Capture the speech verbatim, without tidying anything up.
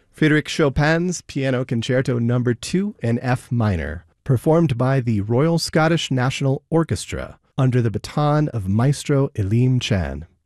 Frédéric Chopin's Piano Concerto Number two in F minor, performed by the Royal Scottish National Orchestra under the baton of Maestro Elim Chan.